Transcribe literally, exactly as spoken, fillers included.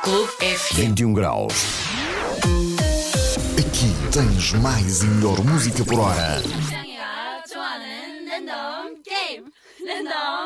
Clube F M. vinte e um graus. Aqui tens mais e melhor música por hora. 좋아하는 랜덤 게임 랜덤